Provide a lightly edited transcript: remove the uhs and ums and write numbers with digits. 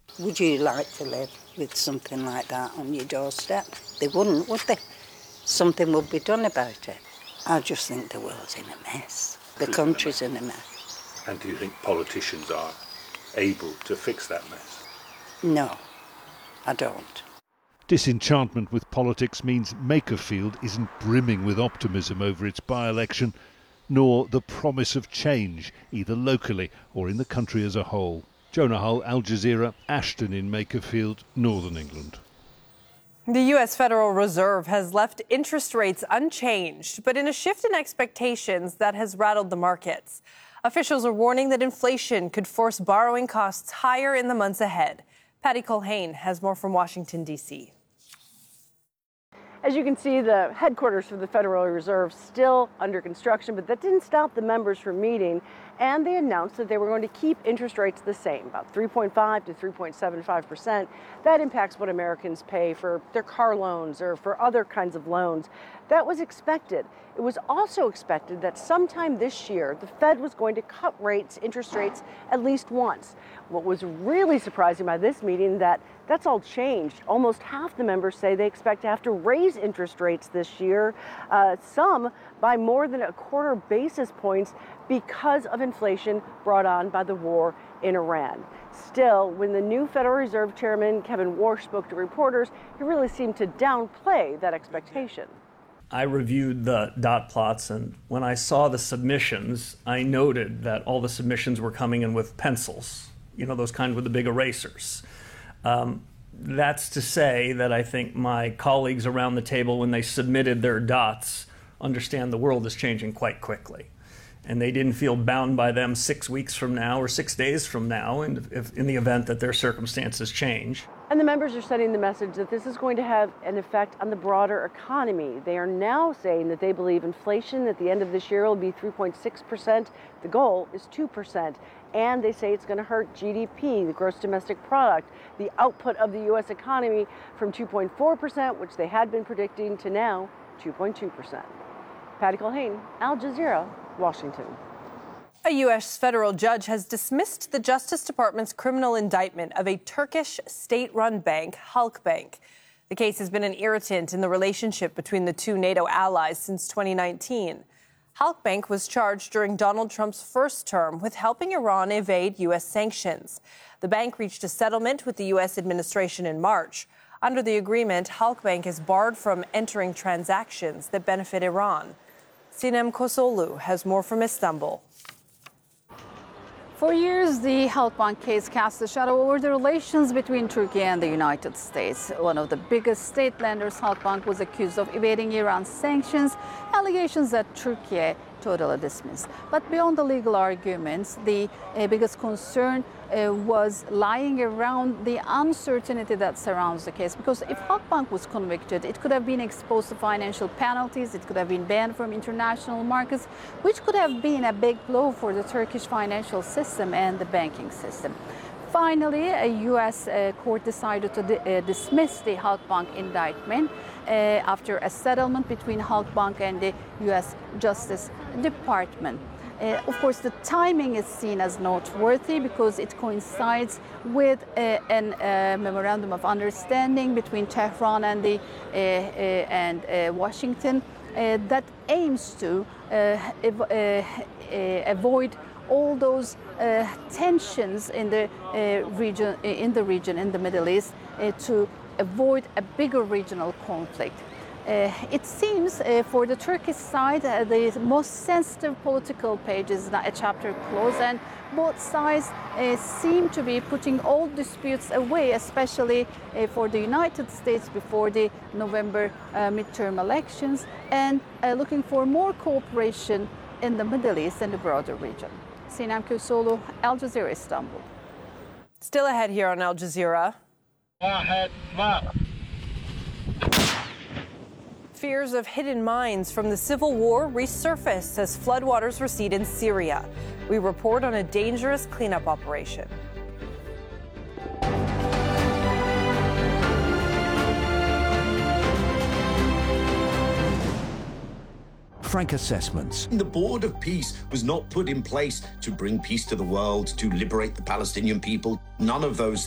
Would you like to live with something like that on your doorstep? They wouldn't, would they? Something would be done about it. I just think the world's in a mess. The country's in a mess. And do you think politicians are able to fix that mess? No, I don't. Disenchantment with politics means Makerfield isn't brimming with optimism over its by-election, nor the promise of change, either locally or in the country as a whole. Jonah Hull, Al Jazeera, Ashton in Makerfield, Northern England. The U.S. Federal Reserve has left interest rates unchanged, but in a shift in expectations that has rattled the markets. Officials are warning that inflation could force borrowing costs higher in the months ahead. Patty Culhane has more from Washington, D.C. As you can see, the headquarters for the Federal Reserve still under construction, but that didn't stop the members from meeting, and they announced that they were going to keep interest rates the same, about 3.5 to 3.75%. That impacts what Americans pay for their car loans or for other kinds of loans. That was expected. It was also expected that sometime this year, the Fed was going to cut interest rates at least once. What was really surprising by this meeting that's all changed. Almost half the members say they expect to have to raise interest rates this year, some by more than a quarter basis points because of inflation brought on by the war in Iran. Still, when the new Federal Reserve Chairman Kevin Warsh spoke to reporters, he really seemed to downplay that expectation. I reviewed the dot plots, and when I saw the submissions, I noted that all the submissions were coming in with pencils, those kind with the big erasers. That's to say that I think my colleagues around the table, when they submitted their dots, understand the world is changing quite quickly. And they didn't feel bound by them 6 weeks from now or 6 days from now in the event that their circumstances change. And the members are sending the message that this is going to have an effect on the broader economy. They are now saying that they believe inflation at the end of this year will be 3.6%. The goal is 2%. And they say it's going to hurt GDP, the gross domestic product, the output of the U.S. economy from 2.4%, which they had been predicting, to now 2.2%. Patty Culhane, Al Jazeera, Washington. A U.S. federal judge has dismissed the Justice Department's criminal indictment of a Turkish state-run bank, Halkbank. The case has been an irritant in the relationship between the two NATO allies since 2019. Halkbank was charged during Donald Trump's first term with helping Iran evade U.S. sanctions. The bank reached a settlement with the U.S. administration in March. Under the agreement, Halkbank is barred from entering transactions that benefit Iran. Sinem Kosolu has more from Istanbul. For years, the Halkbank case cast a shadow over the relations between Turkey and the United States. One of the biggest state lenders, Halkbank, was accused of evading Iran's sanctions, allegations that Turkey totally dismissed. But beyond the legal arguments, the biggest concern was lying around the uncertainty that surrounds the case. Because if Halkbank was convicted, it could have been exposed to financial penalties, it could have been banned from international markets, which could have been a big blow for the Turkish financial system and the banking system. Finally, a U.S. court decided to dismiss the Halkbank indictment after a settlement between Halkbank and the U.S. Justice Department. Of course, the timing is seen as noteworthy because it coincides with a memorandum of understanding between Tehran and Washington that aims to avoid all those tensions in the region, in the Middle East, to avoid a bigger regional conflict. It seems for the Turkish side, the most sensitive political page is a chapter closed, and both sides seem to be putting all disputes away, especially for the United States before the November midterm elections, and looking for more cooperation in the Middle East and the broader region. Sinem Kosolu, Al Jazeera, Istanbul. Still ahead here on Al Jazeera. Fears of hidden mines from the civil war resurface as floodwaters recede in Syria. We report on a dangerous cleanup operation. Frank Assessments. The Board of Peace was not put in place to bring peace to the world, to liberate the Palestinian people. None of those